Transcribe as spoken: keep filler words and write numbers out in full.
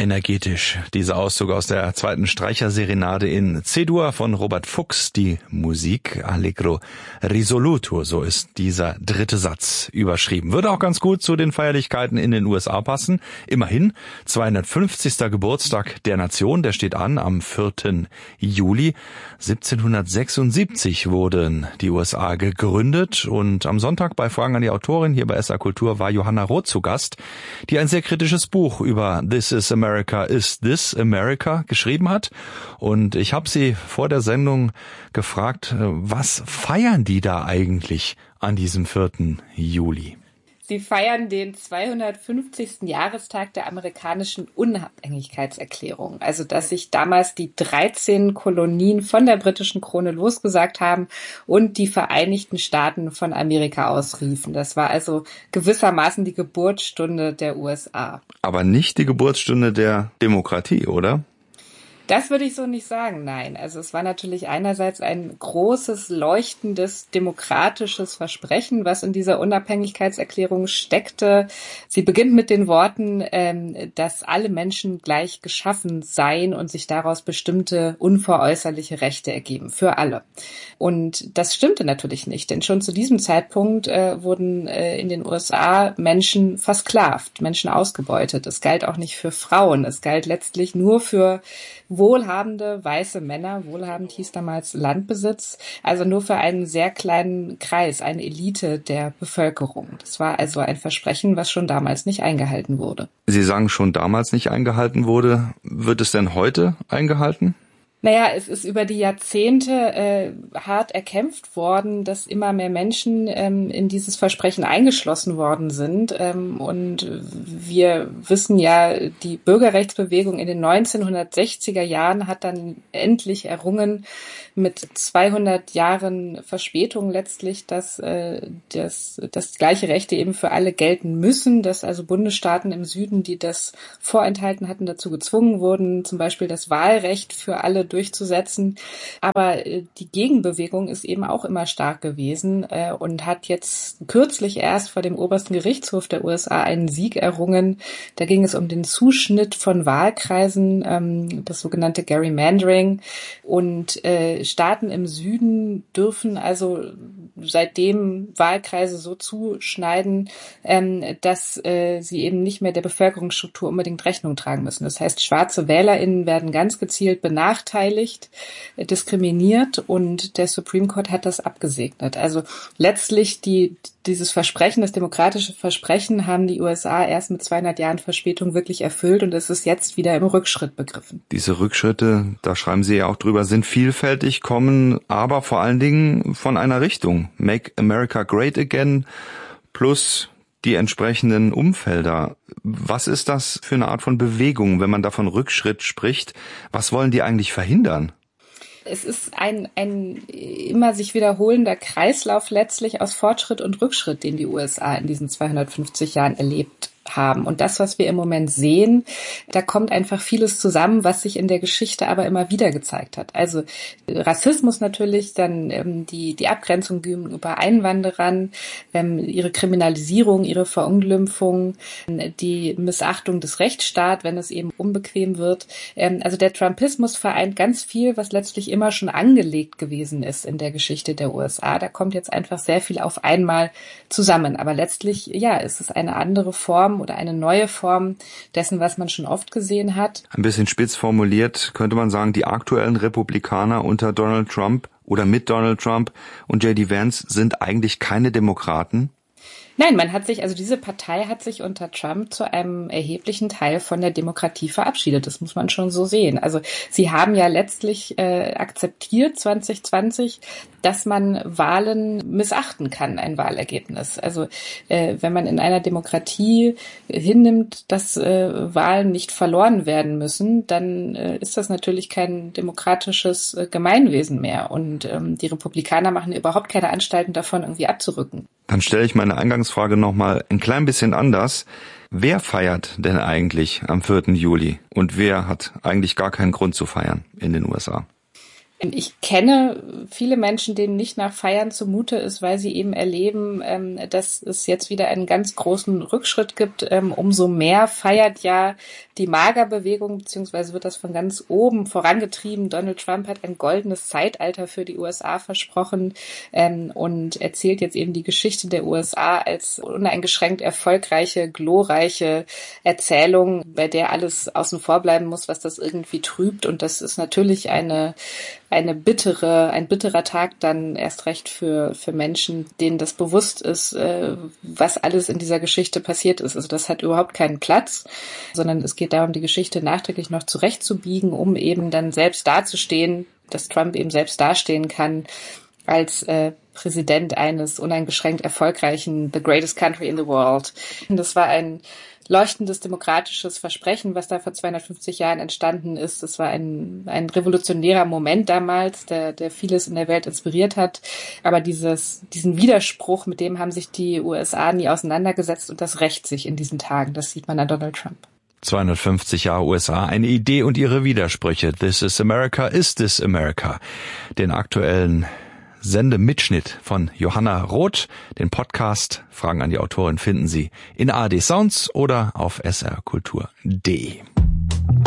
energetisch. Dieser Auszug aus der zweiten Streicherserenade in C-Dur von Robert Fuchs. Die Musik Allegro risoluto, so ist dieser dritte Satz überschrieben. Würde auch ganz gut zu den Feierlichkeiten in den U S A passen. Immerhin, zweihundertfünfzigster Geburtstag der Nation, der steht an am vierten Juli. siebzehnhundertsechsundsiebzig wurden die U S A gegründet und am Sonntag bei Fragen an die Autorin hier bei S R Kultur war Johanna Roth zu Gast, die ein sehr kritisches Buch über This is America, Is This America geschrieben hat. Und ich habe sie vor der Sendung gefragt, was feiern die da eigentlich an diesem vierten Juli? Sie feiern den zweihundertfünfzigsten Jahrestag der amerikanischen Unabhängigkeitserklärung. Also, dass sich damals die dreizehn Kolonien von der britischen Krone losgesagt haben und die Vereinigten Staaten von Amerika ausriefen. Das war also gewissermaßen die Geburtsstunde der U S A. Aber nicht die Geburtsstunde der Demokratie, oder? Das würde ich so nicht sagen, nein. Also es war natürlich einerseits ein großes, leuchtendes, demokratisches Versprechen, was in dieser Unabhängigkeitserklärung steckte. Sie beginnt mit den Worten, ähm, dass alle Menschen gleich geschaffen seien und sich daraus bestimmte unveräußerliche Rechte ergeben, für alle. Und das stimmte natürlich nicht, denn schon zu diesem Zeitpunkt äh, wurden äh, in den U S A Menschen versklavt, Menschen ausgebeutet. Es galt auch nicht für Frauen, es galt letztlich nur für wohlhabende weiße Männer, wohlhabend hieß damals Landbesitz, also nur für einen sehr kleinen Kreis, eine Elite der Bevölkerung. Das war also ein Versprechen, was schon damals nicht eingehalten wurde. Sie sagen, schon damals nicht eingehalten wurde. Wird es denn heute eingehalten? Naja, es ist über die Jahrzehnte äh, hart erkämpft worden, dass immer mehr Menschen ähm, in dieses Versprechen eingeschlossen worden sind. Ähm, und wir wissen ja, die Bürgerrechtsbewegung in den neunzehnhundertsechziger Jahren hat dann endlich errungen, mit zweihundert Jahren Verspätung letztlich, dass, äh, das, dass gleiche Rechte eben für alle gelten müssen, dass also Bundesstaaten im Süden, die das vorenthalten hatten, dazu gezwungen wurden, zum Beispiel das Wahlrecht für alle durchzusetzen. Aber äh, die Gegenbewegung ist eben auch immer stark gewesen äh, und hat jetzt kürzlich erst vor dem obersten Gerichtshof der U S A einen Sieg errungen. Da ging es um den Zuschnitt von Wahlkreisen, ähm, das sogenannte Gerrymandering. Und äh, Staaten im Süden dürfen also seitdem Wahlkreise so zuschneiden, ähm, dass äh, sie eben nicht mehr der Bevölkerungsstruktur unbedingt Rechnung tragen müssen. Das heißt, schwarze WählerInnen werden ganz gezielt benachteiligt, äh, diskriminiert und der Supreme Court hat das abgesegnet. Also letztlich die dieses Versprechen, das demokratische Versprechen, haben die U S A erst mit zweihundert Jahren Verspätung wirklich erfüllt und es ist jetzt wieder im Rückschritt begriffen. Diese Rückschritte, da schreiben Sie ja auch drüber, sind vielfältig, kommen aber vor allen Dingen von einer Richtung. Make America Great Again plus die entsprechenden Umfelder. Was ist das für eine Art von Bewegung, wenn man da von Rückschritt spricht? Was wollen die eigentlich verhindern? Es ist ein, ein immer sich wiederholender Kreislauf letztlich aus Fortschritt und Rückschritt, den die U S A in diesen zweihundertfünfzig Jahren erlebt haben. Und das, was wir im Moment sehen, da kommt einfach vieles zusammen, was sich in der Geschichte aber immer wieder gezeigt hat. Also Rassismus natürlich, dann ähm, die die Abgrenzung gegenüber Einwanderern, ähm, ihre Kriminalisierung, ihre Verunglimpfung, äh, die Missachtung des Rechtsstaats, wenn es eben unbequem wird. Ähm, also der Trumpismus vereint ganz viel, was letztlich immer schon angelegt gewesen ist in der Geschichte der U S A. Da kommt jetzt einfach sehr viel auf einmal zusammen. Aber letztlich, ja, ist es eine andere Form oder eine neue Form dessen, was man schon oft gesehen hat. Ein bisschen spitz formuliert könnte man sagen, die aktuellen Republikaner unter Donald Trump oder mit Donald Trump und J D Vance sind eigentlich keine Demokraten? Nein, man hat sich, also diese Partei hat sich unter Trump zu einem erheblichen Teil von der Demokratie verabschiedet. Das muss man schon so sehen. Also sie haben ja letztlich äh, akzeptiert zwanzig zwanzig, dass man Wahlen missachten kann, ein Wahlergebnis. Also äh, wenn man in einer Demokratie hinnimmt, dass äh, Wahlen nicht verloren werden müssen, dann äh, ist das natürlich kein demokratisches äh, Gemeinwesen mehr. Und ähm, die Republikaner machen überhaupt keine Anstalten davon, irgendwie abzurücken. Dann stelle ich meine Eingangsfrage nochmal ein klein bisschen anders. Wer feiert denn eigentlich am vierten Juli? Und wer hat eigentlich gar keinen Grund zu feiern in den U S A? Ich kenne viele Menschen, denen nicht nach Feiern zumute ist, weil sie eben erleben, dass es jetzt wieder einen ganz großen Rückschritt gibt. Umso mehr feiert ja die MAGA-Bewegung, beziehungsweise wird das von ganz oben vorangetrieben. Donald Trump hat ein goldenes Zeitalter für die U S A versprochen und erzählt jetzt eben die Geschichte der U S A als uneingeschränkt erfolgreiche, glorreiche Erzählung, bei der alles außen vor bleiben muss, was das irgendwie trübt. Und das ist natürlich eine eine bittere, ein bitterer Tag dann erst recht für, für Menschen, denen das bewusst ist, äh, was alles in dieser Geschichte passiert ist. Also das hat überhaupt keinen Platz, sondern es geht darum, die Geschichte nachträglich noch zurechtzubiegen, um eben dann selbst dazustehen, dass Trump eben selbst dastehen kann als äh, Präsident eines uneingeschränkt erfolgreichen The Greatest Country in the World. Das war ein leuchtendes demokratisches Versprechen, was da vor zweihundertfünfzig Jahren entstanden ist. Das war ein, ein revolutionärer Moment damals, der, der vieles in der Welt inspiriert hat. Aber dieses, diesen Widerspruch, mit dem haben sich die U S A nie auseinandergesetzt und das rächt sich in diesen Tagen. Das sieht man an Donald Trump. zweihundertfünfzig Jahre U S A, eine Idee und ihre Widersprüche. This is America, is this America? Den aktuellen Sendemitschnitt von Johanna Roth. Den Podcast Fragen an die Autorin finden Sie in A R D Sounds oder auf s r kultur punkt d e.